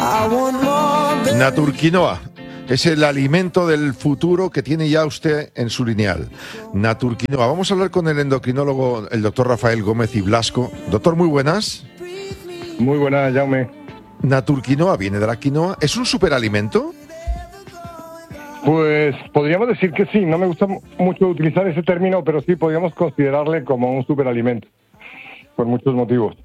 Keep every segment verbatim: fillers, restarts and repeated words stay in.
Naturquinoa es el alimento del futuro que tiene ya usted en su lineal. Naturquinoa. Vamos a hablar con el endocrinólogo, el doctor Rafael Gómez y Blasco. Doctor, muy buenas. Muy buenas, Jaume. Naturquinoa viene de la quinoa. ¿Es un superalimento? Pues podríamos decir que sí. No me gusta mucho utilizar ese término, pero sí podríamos considerarle como un superalimento, por muchos motivos.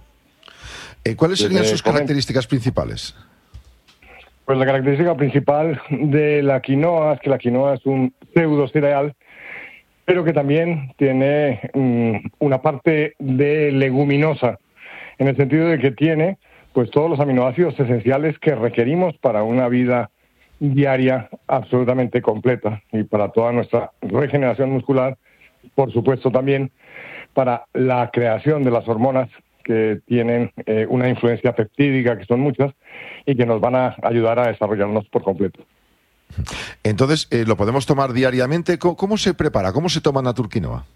Eh, ¿Cuáles serían sus características principales? Pues la característica principal de la quinoa es que la quinoa es un pseudo cereal, pero que también tiene um, una parte de leguminosa, en el sentido de que tiene pues todos los aminoácidos esenciales que requerimos para una vida diaria absolutamente completa y para toda nuestra regeneración muscular, por supuesto también para la creación de las hormonas que tienen eh, una influencia peptídica, que son muchas, y que nos van a ayudar a desarrollarnos por completo. Entonces, eh, ¿lo podemos tomar diariamente? ¿Cómo, cómo se prepara? ¿Cómo se toma Naturquinoa?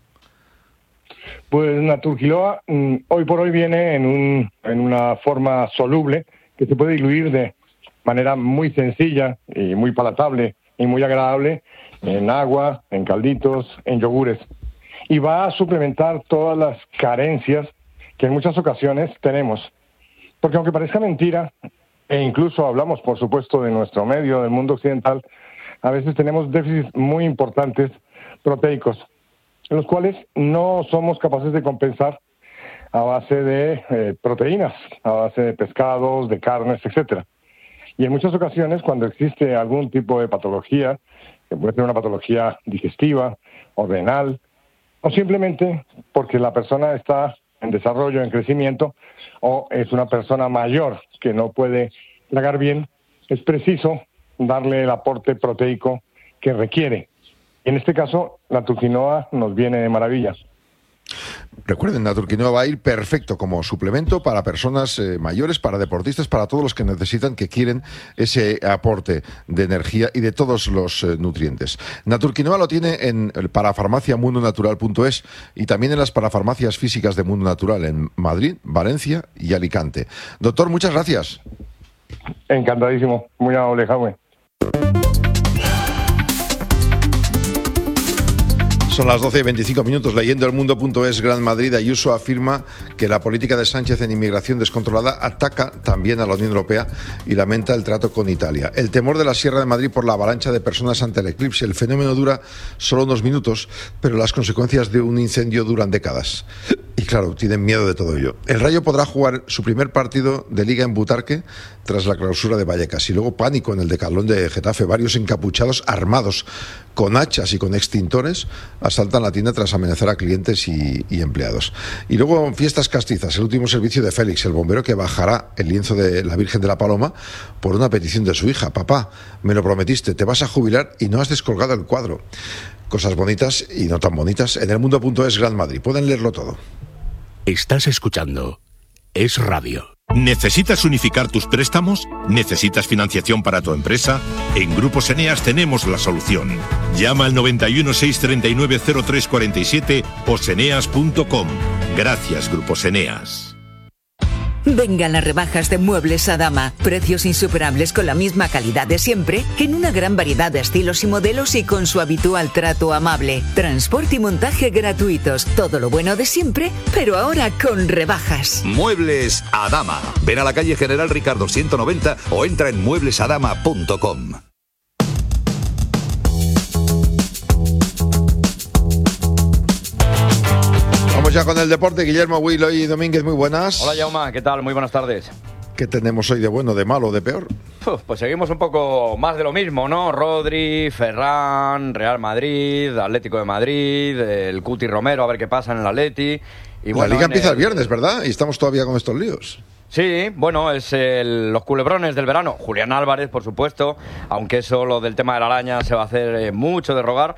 Pues Naturquinoa mm, hoy por hoy viene en, un, en una forma soluble que se puede diluir de manera muy sencilla y muy palatable y muy agradable en agua, en calditos, en yogures. Y va a suplementar todas las carencias que en muchas ocasiones tenemos. Porque aunque parezca mentira, e incluso hablamos, por supuesto, de nuestro medio, del mundo occidental, a veces tenemos déficits muy importantes proteicos, en los cuales no somos capaces de compensar a base de eh, proteínas, a base de pescados, de carnes, etcétera. Y en muchas ocasiones, cuando existe algún tipo de patología, que puede ser una patología digestiva o renal, o simplemente porque la persona está en desarrollo, en crecimiento, o es una persona mayor que no puede tragar bien, es preciso darle el aporte proteico que requiere. En este caso, la Naturquinoa nos viene de maravilla. Recuerden, Naturquinoa va a ir perfecto como suplemento para personas eh, mayores, para deportistas, para todos los que necesitan, que quieren ese aporte de energía y de todos los eh, nutrientes. Naturquinoa lo tiene en parafarmacia mundo natural punto es y también en las parafarmacias físicas de Mundo Natural en Madrid, Valencia y Alicante. Doctor, muchas gracias. Encantadísimo. Muy amable, Jaume. Son las doce y veinticinco minutos. Leyendo el mundo punto es, Gran Madrid, Ayuso afirma que la política de Sánchez en inmigración descontrolada ataca también a la Unión Europea y lamenta el trato con Italia. El temor de la Sierra de Madrid por la avalancha de personas ante el eclipse. El fenómeno dura solo unos minutos, pero las consecuencias de un incendio duran décadas. Y claro, tienen miedo de todo ello. El Rayo podrá jugar su primer partido de Liga en Butarque tras la clausura de Vallecas. Y luego pánico en el Decathlon de Getafe. Varios encapuchados armados con hachas y con extintores asaltan la tienda tras amenazar a clientes y, y empleados. Y luego fiestas castizas. El último servicio de Félix, el bombero que bajará el lienzo de la Virgen de la Paloma por una petición de su hija. Papá, me lo prometiste, te vas a jubilar y no has descolgado el cuadro. Cosas bonitas y no tan bonitas en el mundo punto es Gran Madrid. Pueden leerlo todo. Estás escuchando Es Radio. ¿Necesitas unificar tus préstamos? ¿Necesitas financiación para tu empresa? En Grupos Eneas tenemos la solución. Llama al noventa y uno, seiscientos treinta y nueve, cero tres cuarenta y siete o seneas punto com. Gracias, Grupos Eneas. Vengan las rebajas de Muebles Adama. Precios insuperables con la misma calidad de siempre, en una gran variedad de estilos y modelos y con su habitual trato amable. Transporte y montaje gratuitos. Todo lo bueno de siempre, pero ahora con rebajas. Muebles Adama. Ven a la calle General Ricardo ciento noventa o entra en muebles adama punto com. Vamos ya con el deporte. Guillermo Huilo y Domínguez, muy buenas. Hola, Jaume, ¿qué tal? Muy buenas tardes. ¿Qué tenemos hoy de bueno, de malo, de peor? Uf, pues seguimos un poco más de lo mismo, ¿no? Rodri, Ferran, Real Madrid, Atlético de Madrid, el Cuti Romero, a ver qué pasa en el Atleti. Y bueno, la Liga empieza el... el viernes, ¿verdad? Y estamos todavía con estos líos. Sí, bueno, es el, los culebrones del verano. Julián Álvarez, por supuesto, aunque eso, lo del tema de la araña, se va a hacer eh, mucho de rogar.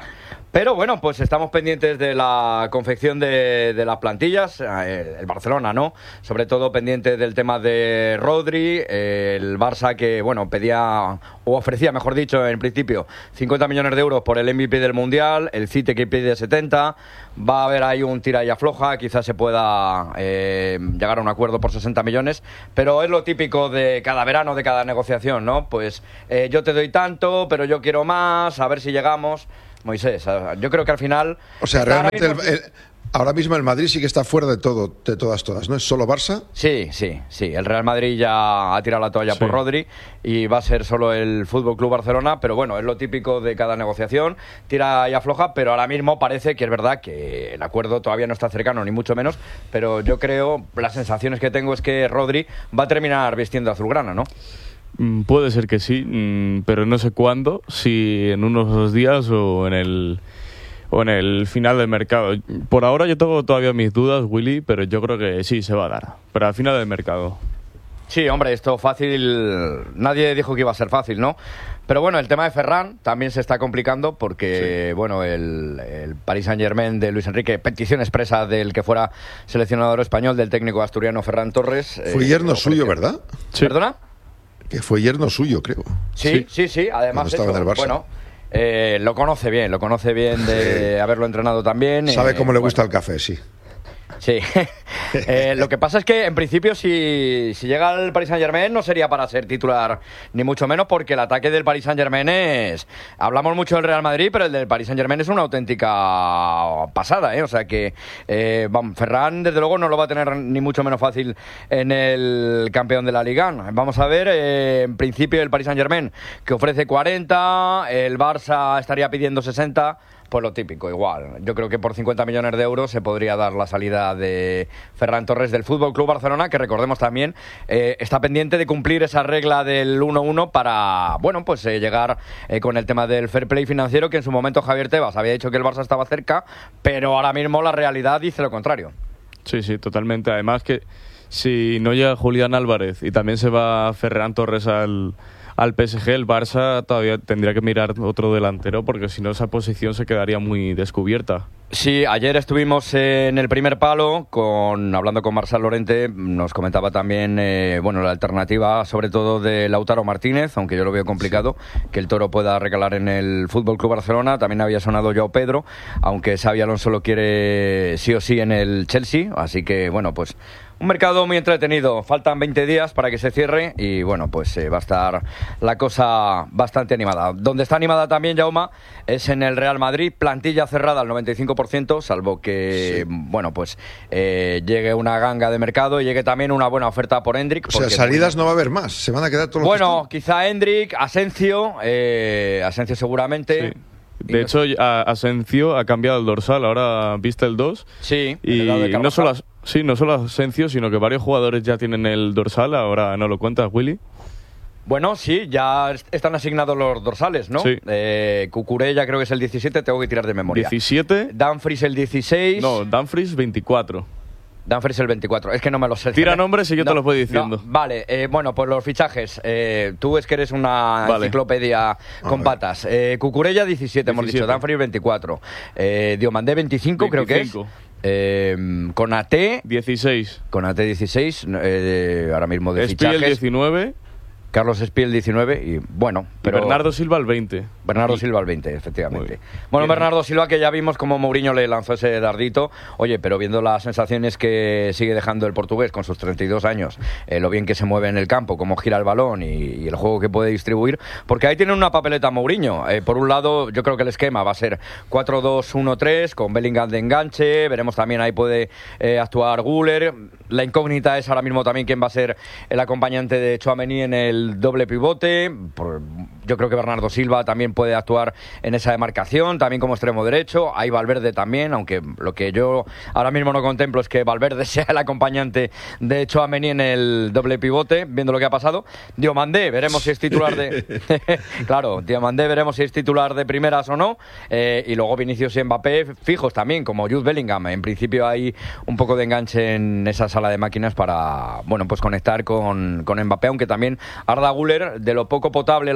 Pero bueno, pues estamos pendientes de la confección de, de las plantillas, eh, el Barcelona, ¿no? Sobre todo pendiente del tema de Rodri, eh, el Barça que, bueno, pedía, o ofrecía, mejor dicho, en principio, cincuenta millones de euros por el M V P del Mundial, el City que pide setenta, va a haber ahí un tira y afloja, quizás se pueda eh, llegar a un acuerdo por sesenta millones, pero es lo típico de cada verano, de cada negociación, ¿no? Pues eh, yo te doy tanto, pero yo quiero más, a ver si llegamos... Moisés, yo creo que al final... O sea, realmente ahora mismo... El, el, ahora mismo el Madrid sí que está fuera de todo, de todas, todas, ¿no? ¿Es solo Barça? Sí, sí, sí. El Real Madrid ya ha tirado la toalla sí. por Rodri y va a ser solo el Fútbol Club Barcelona, pero bueno, es lo típico de cada negociación, tira y afloja, pero ahora mismo parece que es verdad que el acuerdo todavía no está cercano, ni mucho menos, pero yo creo, las sensaciones que tengo es que Rodri va a terminar vistiendo azulgrana, ¿no? Puede ser que sí, pero no sé cuándo, si en unos dos días o en el o en el final del mercado. Por ahora yo tengo todavía mis dudas, Willy, pero yo creo que sí se va a dar, pero al final del mercado. Sí, hombre, esto fácil, nadie dijo que iba a ser fácil, ¿no? Pero bueno, el tema de Ferran también se está complicando porque, sí. bueno, el, el Paris Saint-Germain de Luis Enrique, petición expresa del que fuera seleccionador español, del técnico asturiano Ferran Torres. Fue eh, yerno suyo, ¿verdad? Sí. ¿Perdona? Que fue yerno suyo, creo. Sí, sí, sí, sí. Además, estaba eso, en el Barça. Bueno, eh, lo conoce bien, lo conoce bien de sí. haberlo entrenado también. Sabe eh, cómo le bueno. gusta el café, sí. Sí. eh, lo que pasa es que, en principio, si, si llega al Paris Saint-Germain, no sería para ser titular, ni mucho menos, porque el ataque del Paris Saint-Germain es... Hablamos mucho del Real Madrid, pero el del Paris Saint-Germain es una auténtica pasada, ¿eh? O sea que eh, vamos, Ferran, desde luego, no lo va a tener ni mucho menos fácil en el campeón de la Liga. Vamos a ver, eh, en principio, el Paris Saint-Germain, que ofrece cuarenta, el Barça estaría pidiendo sesenta... Pues lo típico, igual. Yo creo que por cincuenta millones de euros se podría dar la salida de Ferran Torres del Fútbol Club Barcelona, que recordemos también eh, está pendiente de cumplir esa regla del uno uno para, bueno, pues eh, llegar eh, con el tema del fair play financiero, que en su momento Javier Tebas había dicho que el Barça estaba cerca, pero ahora mismo la realidad dice lo contrario. Sí, sí, totalmente. Además que si no llega Julián Álvarez y también se va Ferran Torres al... al P S G, el Barça todavía tendría que mirar otro delantero porque si no esa posición se quedaría muy descubierta. Sí, ayer estuvimos en el primer palo con hablando con Marcel Lorente, nos comentaba también eh, bueno, la alternativa sobre todo de Lautaro Martínez, aunque yo lo veo complicado que el Toro pueda recalar en el Fútbol Club Barcelona. También había sonado Joao Pedro, aunque Xabi Alonso lo quiere sí o sí en el Chelsea, así que bueno, pues un mercado muy entretenido. Faltan veinte días para que se cierre y bueno, pues eh, va a estar la cosa bastante animada. Donde está animada también, Jaume, es en el Real Madrid, plantilla cerrada al noventa y cinco por ciento, salvo que, sí. bueno, pues eh, llegue una ganga de mercado y llegue también una buena oferta por Hendrik. O sea, salidas no va a haber más, se van a quedar todos los Bueno, quizá Hendrik, Asensio, eh, Asensio seguramente... Sí. De hecho, Asensio ha cambiado el dorsal, ahora viste el dos. Sí, y no solo, sí, no solo Asensio, sino que varios jugadores ya tienen el dorsal, ahora no lo cuentas, Willy. Bueno, sí, ya están asignados los dorsales, ¿no? Sí. Eh, Cucurella creo que es el diecisiete, tengo que tirar de memoria. diecisiete. Dumfries el dieciséis. No, Dumfries veinticuatro. Dumfries el veinticuatro, es que no me lo sé. Tira nombres y yo no, te los voy diciendo. No, vale, eh, bueno, pues los fichajes. Eh, tú es que eres una vale. enciclopedia con patas. Eh, Cucurella diecisiete, hemos dicho. Dumfries veinticuatro. Eh, Diomandé veinticinco, creo que es. Eh, Konaté. dieciséis. Konaté dieciséis. Eh, ahora mismo de Espiel fichajes. diecinueve. Carlos Espiel diecinueve y bueno, pero y Bernardo Silva el veinte. Bernardo y... Silva el veinte, efectivamente. Bueno, bien. Bernardo Silva, que ya vimos como Mourinho le lanzó ese dardito. Oye, pero viendo las sensaciones que sigue dejando el portugués con sus treinta y dos años, eh, lo bien que se mueve en el campo, cómo gira el balón y, y el juego que puede distribuir, porque ahí tiene una papeleta Mourinho. Eh, por un lado, yo creo que el esquema va a ser cuatro dos uno tres con Bellingham de enganche. Veremos también ahí puede eh, actuar Güler. La incógnita es ahora mismo también quién va a ser el acompañante de Tchouaméni en el doble pivote. Por, yo creo que Bernardo Silva también puede actuar en esa demarcación, también como extremo derecho. Hay Valverde también, aunque lo que yo ahora mismo no contemplo es que Valverde sea el acompañante de Tchouaméni en el doble pivote, viendo lo que ha pasado. Diomandé, veremos si es titular de... claro, Diomandé, veremos si es titular de primeras o no. Eh, y luego Vinicius y Mbappé fijos también, como Jude Bellingham. En principio hay un poco de enganche en esa sala de máquinas para, bueno, pues conectar con, con Mbappé, aunque también Arda Güler, de lo poco potable la temporada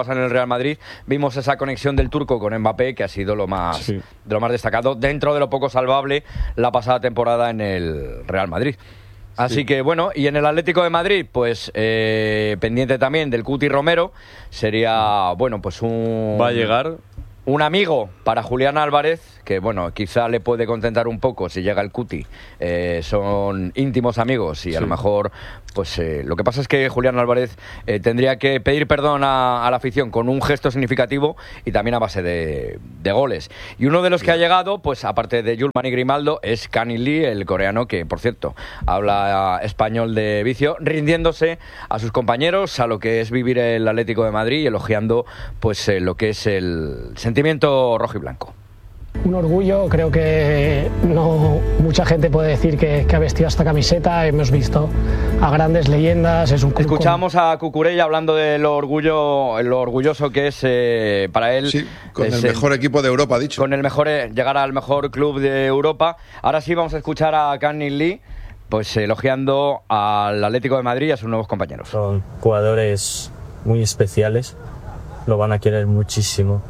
pasado en el Real Madrid, vimos esa conexión del turco con Mbappé, que ha sido lo más, sí. de lo más destacado, dentro de lo poco salvable la pasada temporada en el Real Madrid. Así sí. que bueno, y en el Atlético de Madrid, pues eh, pendiente también del Cuti Romero, sería, bueno, pues un... Va a llegar... Un amigo para Julián Álvarez, que bueno, quizá le puede contentar un poco si llega el Cuti. Eh, son íntimos amigos y sí. a lo mejor, pues eh, lo que pasa es que Julián Álvarez eh, tendría que pedir perdón a, a la afición con un gesto significativo y también a base de, de goles. Y uno de los que ha llegado, pues aparte de Julman y Grimaldo, es Kang-in Lee, el coreano, que por cierto habla español de vicio, rindiéndose a sus compañeros, a lo que es vivir el Atlético de Madrid y elogiando pues eh, lo que es el sentimiento rojo y blanco. Un orgullo, creo que no mucha gente puede decir que, que ha vestido esta camiseta. Hemos visto a grandes leyendas. Es un club Escuchamos con... a Cucurella hablando de lo orgullo, lo orgulloso que es eh, para él. Sí, con es, el mejor equipo de Europa, ha dicho. Con el mejor, llegar al mejor club de Europa. Ahora sí vamos a escuchar a Kang-in Lee, pues elogiando al Atlético de Madrid y a sus nuevos compañeros. Son jugadores muy especiales, lo van a querer muchísimo.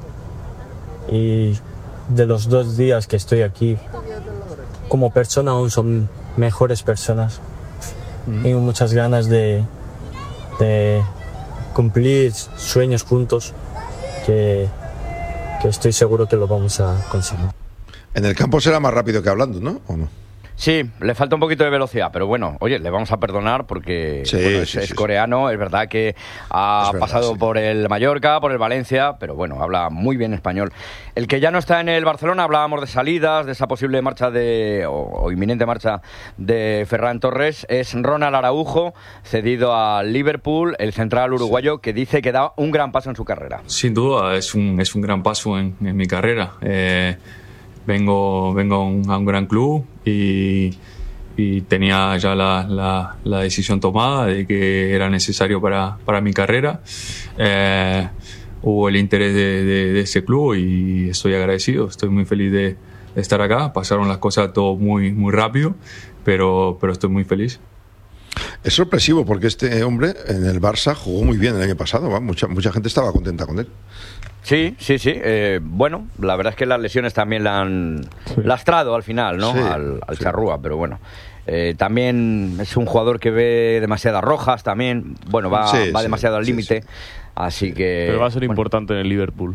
Y de los dos días que estoy aquí, como persona aún son mejores personas. Mm. Tengo muchas ganas de, de cumplir sueños juntos, que, que estoy seguro que lo vamos a conseguir. En el campo será más rápido que hablando, ¿no? ¿O no? Sí, le falta un poquito de velocidad, pero bueno, oye, le vamos a perdonar porque sí, bueno, es, sí, es sí, coreano, sí. es verdad que ha es verdad, pasado sí. por el Mallorca, por el Valencia, pero bueno, habla muy bien español. El que ya no está en el Barcelona, hablábamos de salidas, de esa posible marcha de, o, o inminente marcha de Ferran Torres, es Ronald Araujo, cedido al Liverpool, el central uruguayo, sí. que dice que da un gran paso en su carrera. Sin duda, es un, es un gran paso en, en mi carrera. Eh, vengo, vengo a un, a un gran club y... y tenía ya la, la, la decisión tomada de que era necesario para, para mi carrera. Eh, hubo el interés de, de, de ese club y estoy agradecido, estoy muy feliz de, de estar acá. Pasaron las cosas todo muy, muy rápido, pero, pero estoy muy feliz. Es sorpresivo porque este hombre en el Barça jugó muy bien el año pasado, ¿va? Mucha, mucha gente estaba contenta con él. Sí, sí, sí. Eh, bueno, la verdad es que las lesiones también la han sí. lastrado al final, ¿no? Sí, al al sí. charrúa, pero bueno. Eh, también es un jugador que ve demasiadas rojas también. Bueno, va, sí, va sí, demasiado al límite. sí, sí. Así que... Pero va a ser bueno. importante en el Liverpool.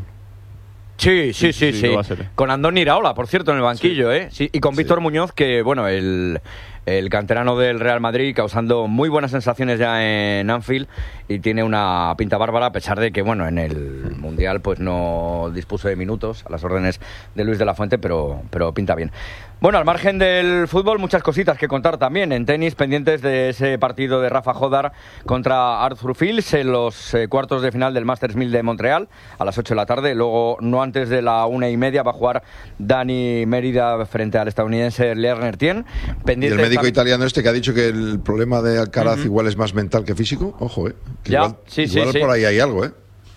Sí, sí, sí, sí. sí. sí. Con Andoni Iraola, por cierto, en el banquillo, sí. ¿eh? Sí, y con sí. Víctor Muñoz, que, bueno, el, el canterano del Real Madrid, causando muy buenas sensaciones ya en Anfield y tiene una pinta bárbara, a pesar de que, bueno, en el Mundial pues no dispuso de minutos a las órdenes de Luis de la Fuente, pero, pero pinta bien. Bueno, al margen del fútbol, muchas cositas que contar también. En tenis, pendientes de ese partido de Rafa Jodar contra Arthur Fields en los eh, cuartos de final del Masters mil de Montreal a las ocho de la tarde. Luego, no antes de la una y media, va a jugar Dani Mérida frente al estadounidense Lerner Tien. Y el médico tam- italiano este que ha dicho que el problema de Alcaraz uh-huh. igual es más mental que físico. Ojo, ¿eh? Que ya, igual sí, igual sí, por sí. ahí hay algo, ¿eh?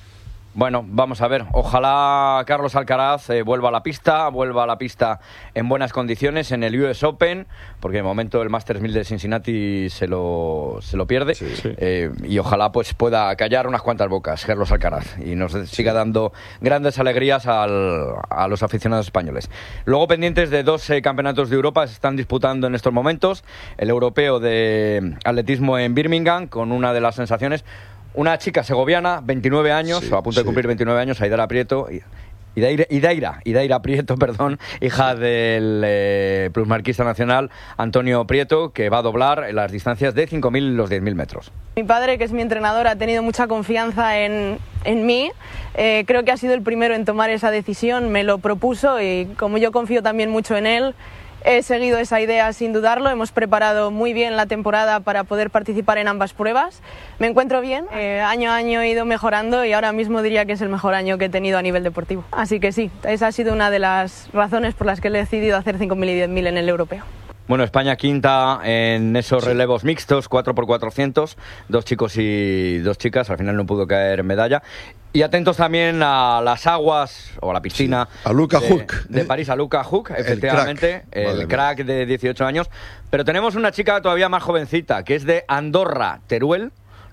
Bueno, vamos a ver. Ojalá Carlos Alcaraz eh, vuelva a la pista, vuelva a la pista en buenas condiciones en el U S Open, porque de momento el Masters mil de Cincinnati se lo, se lo pierde. Sí, sí. Eh, y ojalá pues pueda callar unas cuantas bocas Carlos Alcaraz y nos siga dando grandes alegrías al, a los aficionados españoles. Luego, pendientes de dos eh, campeonatos de Europa se están disputando en estos momentos. El europeo de atletismo en Birmingham, con una de las sensaciones... Una chica segoviana, veintinueve años, sí, o a punto sí. de cumplir veintinueve años, Aidara Prieto, y, Idaira, Idaira, Idaira Prieto, perdón, hija del eh, plusmarquista nacional Antonio Prieto, que va a doblar en las distancias de cinco mil y los diez mil metros. Mi padre, que es mi entrenador, ha tenido mucha confianza en, en mí. Eh, creo que ha sido el primero en tomar esa decisión, me lo propuso y como yo confío también mucho en él, he seguido esa idea sin dudarlo. Hemos preparado muy bien la temporada para poder participar en ambas pruebas. Me encuentro bien, eh, año a año he ido mejorando y ahora mismo diría que es el mejor año que he tenido a nivel deportivo. Así que sí, esa ha sido una de las razones por las que he decidido hacer cinco mil y diez mil en el europeo. Bueno, España quinta en esos sí. relevos mixtos, cuatro por cuatrocientos, dos chicos y dos chicas, al final no pudo caer medalla. Y atentos también a las aguas o a la piscina sí. a Luca de, Hook de París, a Luca Hook, efectivamente, el crack, el crack de dieciocho años. Pero tenemos una chica todavía más jovencita, que es de Andorra, Teruel,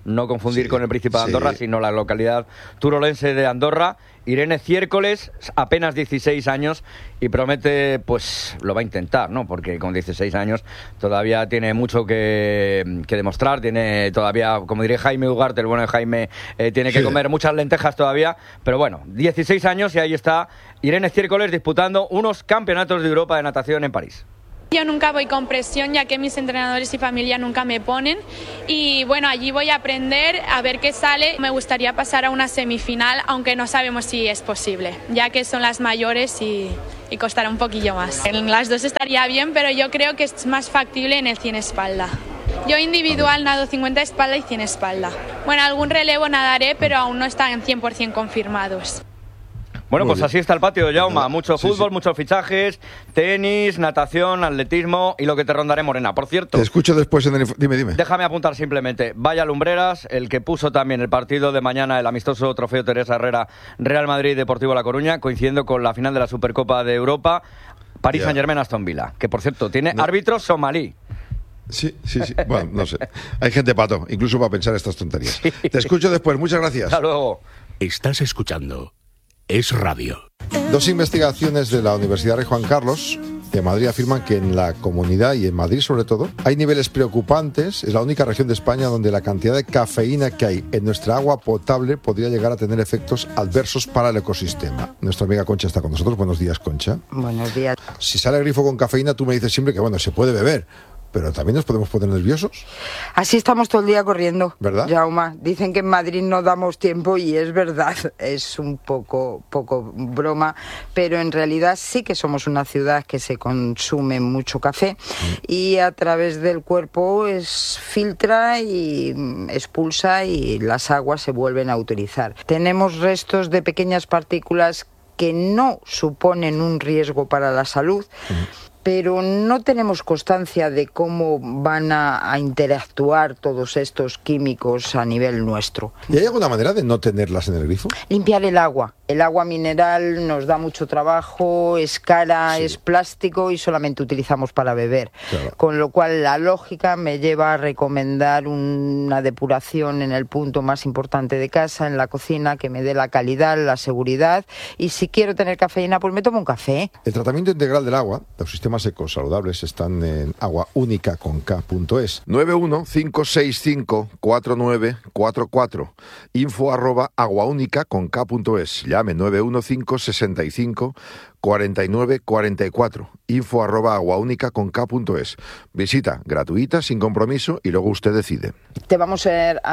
no confundir sí, con el Príncipe de Andorra, sí. sino la localidad turolense de Andorra. Irene Ciércoles, apenas dieciséis años, y promete, pues lo va a intentar, ¿no? Porque con dieciséis años todavía tiene mucho que, que demostrar, tiene todavía, como diría Jaime Ugarte, el bueno de Jaime, eh, tiene que sí. comer muchas lentejas todavía, pero bueno, dieciséis años y ahí está Irene Ciércoles disputando unos campeonatos de Europa de natación en París. Yo nunca voy con presión, ya que mis entrenadores y familia nunca me ponen, y bueno, allí voy a aprender a ver qué sale. Me gustaría pasar a una semifinal, aunque no sabemos si es posible, ya que son las mayores y, y costará un poquillo más. En las dos estaría bien, pero yo creo que es más factible en el cien espalda. Yo individual nado cincuenta espalda y cien espalda. Bueno, algún relevo nadaré, pero aún no están cien por ciento confirmados. Bueno, Muy pues bien. Así está el patio, Jaume. Mucho sí, fútbol, sí. muchos fichajes, tenis, natación, atletismo y lo que te rondaré, Morena. Por cierto... Te escucho después en el... Dime, dime. Déjame apuntar simplemente. Vaya Lumbreras, el que puso también el partido de mañana, el amistoso trofeo Teresa Herrera, Real Madrid Deportivo La Coruña, coincidiendo con la final de la Supercopa de Europa, París yeah. Saint-Germain Aston Villa, que por cierto tiene no. árbitro somalí. Sí, sí, sí. Bueno, no sé. Hay gente pato, incluso para pensar estas tonterías. Sí. Te escucho después. Muchas gracias. Hasta luego. Estás escuchando Es Radio. Dos investigaciones de la Universidad Rey Juan Carlos de Madrid afirman que en la comunidad y en Madrid sobre todo hay niveles preocupantes. Es la única región de España donde la cantidad de cafeína que hay en nuestra agua potable podría llegar a tener efectos adversos para el ecosistema. Nuestra amiga Concha está con nosotros. Buenos días, Concha. Buenos días. Si sale el grifo con cafeína, tú me dices siempre que bueno, se puede beber, pero también nos podemos poner nerviosos. Así estamos todo el día corriendo, ¿verdad? Jaume, dicen que en Madrid no damos tiempo y es verdad, es un poco, poco broma, pero en realidad sí que somos una ciudad que se consume mucho café mm. y a través del cuerpo es, filtra y expulsa y las aguas se vuelven a utilizar. Tenemos restos de pequeñas partículas que no suponen un riesgo para la salud, mm. pero no tenemos constancia de cómo van a, a interactuar todos estos químicos a nivel nuestro. ¿Y hay alguna manera de no tenerlas en el grifo? Limpiar el agua. El agua mineral nos da mucho trabajo, es cara, sí. es plástico y solamente utilizamos para beber. Claro. Con lo cual la lógica me lleva a recomendar una depuración en el punto más importante de casa, en la cocina, que me dé la calidad, la seguridad. Y si quiero tener cafeína, pues me tomo un café. El tratamiento integral del agua, los sistemas secos saludables, están en aguaúnica con K punto es. nueve uno cinco seis cinco cuatro nueve cuatro cuatro. Info arroba aguaúnica con K punto es. Llame nueve uno cinco seis cinco cuarenta y nueve cuarenta y cuatro. Info arroba aguaúnica con K punto es. Visita gratuita, sin compromiso, y luego usted decide. Te vamos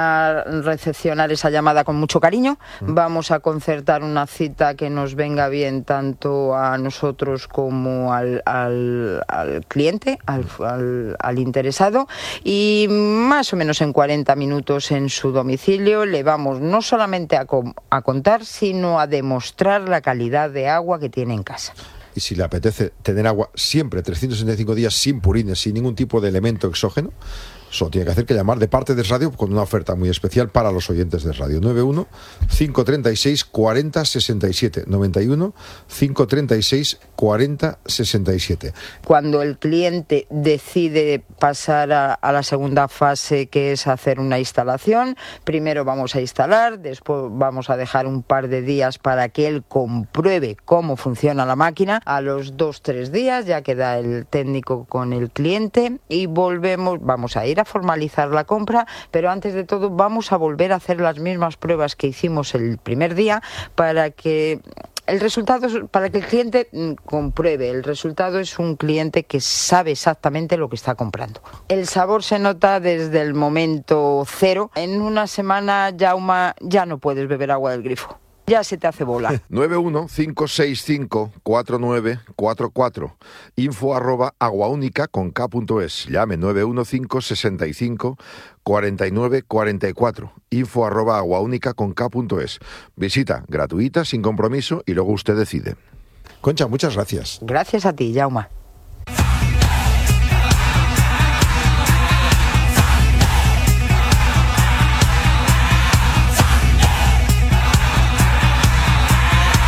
a recepcionar esa llamada con mucho cariño. Mm. Vamos a concertar una cita que nos venga bien tanto a nosotros como al, al, al cliente, al, al, al interesado, y más o menos en cuarenta minutos en su domicilio le vamos no solamente a, a contar, sino a demostrar la calidad de agua que tiene en casa. Y si le apetece tener agua siempre, trescientos sesenta y cinco días, sin purines, sin ningún tipo de elemento exógeno, solo tiene que hacer que llamar de parte de Radio con una oferta muy especial para los oyentes de Radio. nueve uno cinco tres seis cuatro cero seis siete. noventa y uno cinco tres seis cuatro cero seis siete. Cuando el cliente decide pasar a, a la segunda fase, que es hacer una instalación, primero vamos a instalar, después vamos a dejar un par de días para que él compruebe cómo funciona la máquina. A los dos, tres días ya queda el técnico con el cliente y volvemos, vamos a ir a formalizar la compra, pero antes de todo vamos a volver a hacer las mismas pruebas que hicimos el primer día para que el resultado, para que el cliente compruebe. El resultado es un cliente que sabe exactamente lo que está comprando. El sabor se nota desde el momento cero. En una semana, Jaume, ya no puedes beber agua del grifo. Ya se te hace bola. nueve uno cinco seis cinco cuatro nueve cuatro cuatro. Info arroba aguaúnica con K punto es. Llame nueve uno cinco seis cinco cuarenta y nueve cuarenta y cuatro. Info arroba aguaúnica con K punto es. Visita gratuita, sin compromiso, y luego usted decide. Concha, muchas gracias. Gracias a ti, Jaume.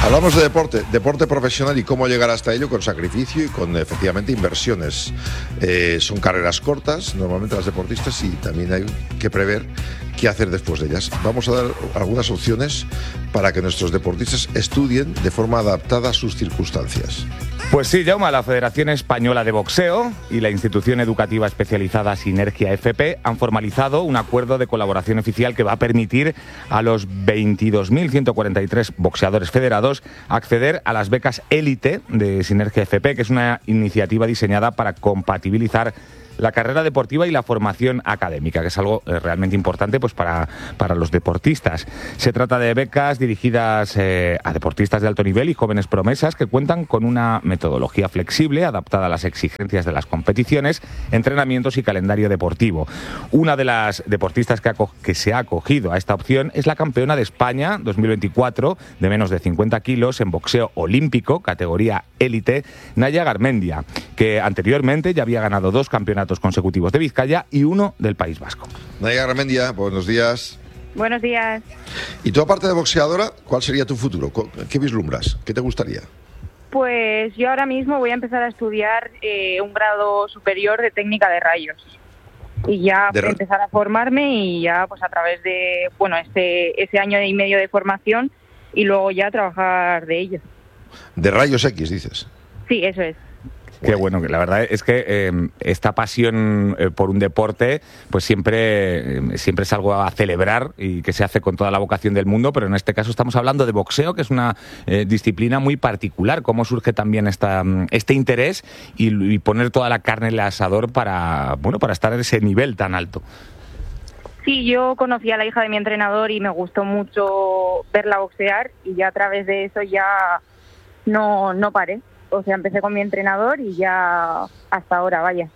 Hablamos de deporte, deporte profesional y cómo llegar hasta ello con sacrificio y con efectivamente inversiones. Eh, son carreras cortas, normalmente las deportistas, y también hay que prever qué hacer después de ellas. Vamos a dar algunas opciones para que nuestros deportistas estudien de forma adaptada a sus circunstancias. Pues sí, Jaume, la Federación Española de Boxeo y la institución educativa especializada Sinergia F P han formalizado un acuerdo de colaboración oficial que va a permitir a los veintidós mil ciento cuarenta y tres boxeadores federados acceder a las becas élite de Sinergia F P, que es una iniciativa diseñada para compatibilizar la carrera deportiva y la formación académica, que es algo eh, realmente importante pues para, para los deportistas. Se trata de becas dirigidas eh, a deportistas de alto nivel y jóvenes promesas que cuentan con una metodología flexible, adaptada a las exigencias de las competiciones, entrenamientos y calendario deportivo. Una de las deportistas que, que se ha acogido a esta opción es la campeona de España dos mil veinticuatro de menos de cincuenta kilos en boxeo olímpico, categoría élite, Naya Garmendia, que anteriormente ya había ganado dos campeonatos consecutivos de Vizcaya y uno del País Vasco. Naya Garmendia, buenos días. Buenos días. Y tú, aparte de boxeadora, ¿cuál sería tu futuro? ¿Qué vislumbras? ¿Qué te gustaría? Pues yo ahora mismo voy a empezar a estudiar eh, un grado superior de técnica de rayos y ya de... empezar a formarme y ya pues a través de bueno este ese año y medio de formación y luego ya trabajar de ello. De rayos X, dices. Sí, eso es. Qué bueno, la verdad es que eh, esta pasión eh, por un deporte pues siempre, eh, siempre es algo a celebrar y que se hace con toda la vocación del mundo, pero en este caso estamos hablando de boxeo, que es una eh, disciplina muy particular. ¿Cómo surge también esta, este interés y, y poner toda la carne en el asador para, bueno, para estar en ese nivel tan alto? Sí, yo conocí a la hija de mi entrenador y me gustó mucho verla boxear y ya a través de eso ya no, no paré. O sea, empecé con mi entrenador y ya hasta ahora, vaya.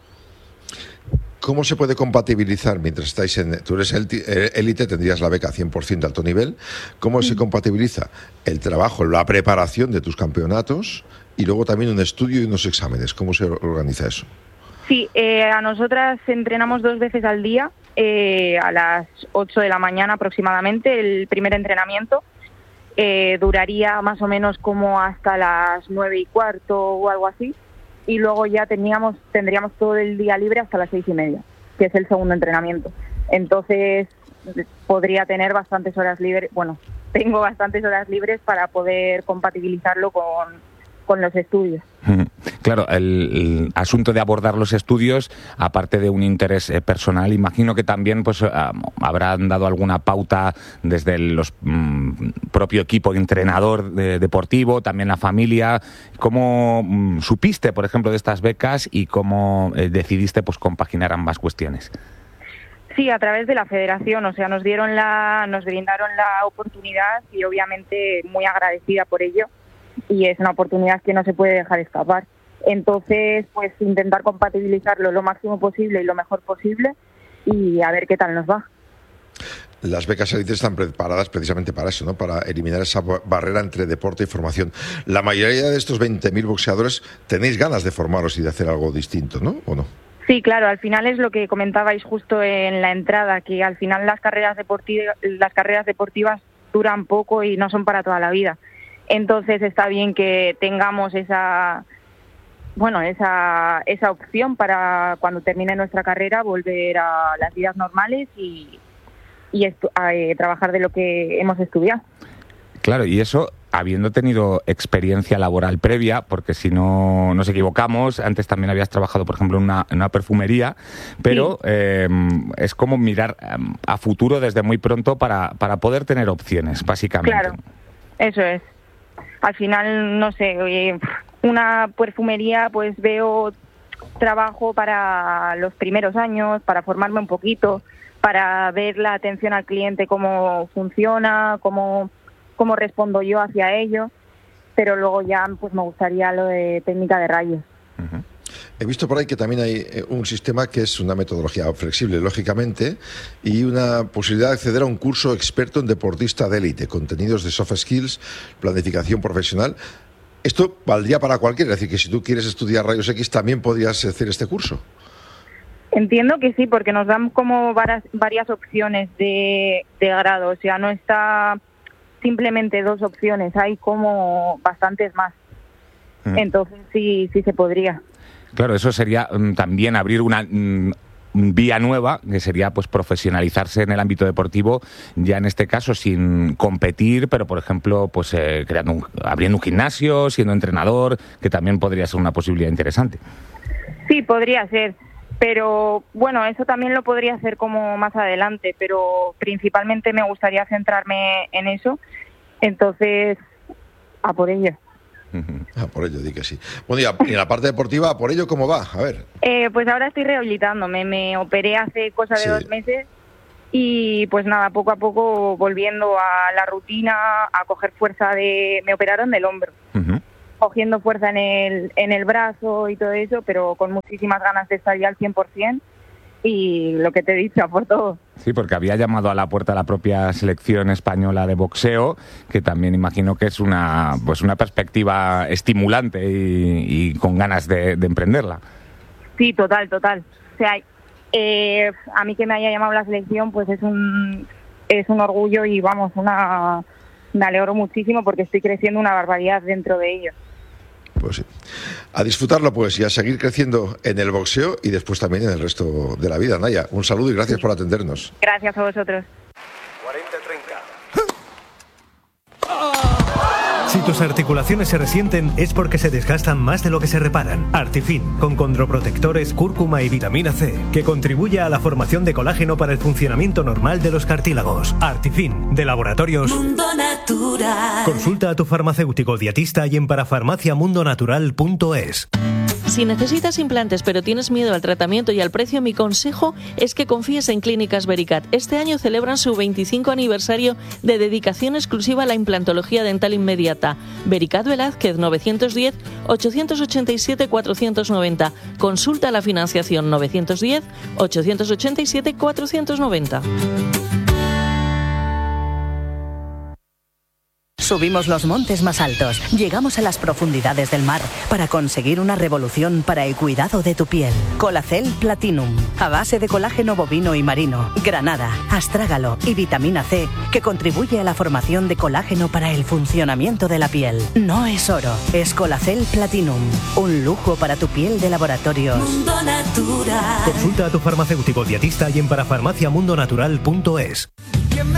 ¿Cómo se puede compatibilizar mientras estáis en... Tú eres élite, tendrías la beca cien por ciento de alto nivel. ¿Cómo se compatibiliza el trabajo, la preparación de tus campeonatos y luego también un estudio y unos exámenes? ¿Cómo se organiza eso? Sí, eh, a nosotras entrenamos dos veces al día, eh, a las ocho de la mañana aproximadamente, el primer entrenamiento. Eh, duraría más o menos como hasta las nueve y cuarto o algo así, y luego ya teníamos, tendríamos todo el día libre hasta las seis y media, que es el segundo entrenamiento. Entonces podría tener bastantes horas libres, bueno, tengo bastantes horas libres para poder compatibilizarlo con, con los estudios. Claro, el, el asunto de abordar los estudios, aparte de un interés eh, personal, imagino que también pues uh, habrán dado alguna pauta desde el los, mm, propio equipo de entrenador de, deportivo, también la familia. ¿Cómo mm, supiste, por ejemplo, de estas becas y cómo eh, decidiste pues compaginar ambas cuestiones? Sí, a través de la federación, o sea, nos dieron la, nos brindaron la oportunidad y obviamente muy agradecida por ello. Y es una oportunidad que no se puede dejar escapar. Entonces, pues intentar compatibilizarlo lo máximo posible y lo mejor posible y a ver qué tal nos va. Las becas élite están preparadas precisamente para eso, ¿no? Para eliminar esa barrera entre deporte y formación. La mayoría de estos veinte mil boxeadores tenéis ganas de formaros y de hacer algo distinto, ¿no? ¿O no? Sí, claro, al final es lo que comentabais justo en la entrada, que al final las carreras deportivas, las carreras deportivas duran poco y no son para toda la vida. Entonces está bien que tengamos esa, bueno, esa, esa opción para cuando termine nuestra carrera volver a las vidas normales y, y estu- a, eh, trabajar de lo que hemos estudiado. Claro, y eso habiendo tenido experiencia laboral previa, porque si no nos equivocamos, antes también habías trabajado, por ejemplo, en una, en una perfumería, pero sí. eh, es como mirar a futuro desde muy pronto para, para poder tener opciones, básicamente. Claro, eso es. Al final, no sé, una perfumería, pues veo trabajo para los primeros años, para formarme un poquito, para ver la atención al cliente, cómo funciona, cómo, cómo respondo yo hacia ello, pero luego ya pues me gustaría lo de técnica de rayos. Uh-huh. He visto por ahí que también hay un sistema que es una metodología flexible, lógicamente, y una posibilidad de acceder a un curso experto en deportista de élite, contenidos de soft skills, planificación profesional. Esto valdría para cualquiera, es decir, que si tú quieres estudiar rayos X también podrías hacer este curso. Entiendo que sí, porque nos dan como varias, varias opciones de, de grado, o sea, no está simplemente dos opciones, hay como bastantes más. Mm. Entonces sí, sí se podría. Claro, eso sería mm, también abrir una mm, vía nueva, que sería pues profesionalizarse en el ámbito deportivo, ya en este caso sin competir, pero por ejemplo pues eh, creando un, abriendo un gimnasio, siendo entrenador, que también podría ser una posibilidad interesante. Sí, podría ser, pero bueno, eso también lo podría hacer como más adelante, pero principalmente me gustaría centrarme en eso, entonces a por ello. Ah, por ello, di que sí. Bueno, y, a, y en la parte deportiva, ¿a por ello cómo va? A ver. Eh, pues ahora estoy rehabilitándome, me operé hace cosa de sí. dos meses y pues nada, poco a poco volviendo a la rutina, a coger fuerza de... Me operaron del hombro, uh-huh. cogiendo fuerza en el, en el brazo y todo eso, pero con muchísimas ganas de estar ya al cien por ciento y lo que te he dicho, a por todo. Sí, porque había llamado a la puerta la propia selección española de boxeo, que también imagino que es una pues una perspectiva estimulante y, y con ganas de, de emprenderla. Sí, total, total. O sea, eh, a mí que me haya llamado la selección, pues es un es un orgullo y vamos, una me alegro muchísimo porque estoy creciendo una barbaridad dentro de ello. Pues sí. A disfrutarlo, pues, y a seguir creciendo en el boxeo y después también en el resto de la vida. Naya, un saludo y gracias sí. por atendernos. Gracias a vosotros. cuarenta treinta. Si tus articulaciones se resienten es porque se desgastan más de lo que se reparan. Artifin, con condroprotectores, cúrcuma y vitamina C, que contribuye a la formación de colágeno para el funcionamiento normal de los cartílagos. Artifin, de Laboratorios Mundo Natural. Consulta a tu farmacéutico dietista y en parafarmacia mundo natural punto es. Si necesitas implantes pero tienes miedo al tratamiento y al precio, mi consejo es que confíes en Clínicas Vericat. Este año celebran su veinticinco aniversario de dedicación exclusiva a la implantología dental inmediata. Vericat Velázquez, novecientos diez, ochocientos ochenta y siete, cuatrocientos noventa. Consulta la financiación novecientos diez, ochocientos ochenta y siete, cuatrocientos noventa. Subimos los montes más altos, llegamos a las profundidades del mar para conseguir una revolución para el cuidado de tu piel. Colacel Platinum, a base de colágeno bovino y marino, granada, astrágalo y vitamina C, que contribuye a la formación de colágeno para el funcionamiento de la piel. No es oro, es Colacel Platinum, un lujo para tu piel de Laboratorios Mundo Natural. Consulta a tu farmacéutico dietista y en parafarmacia mundo natural punto es.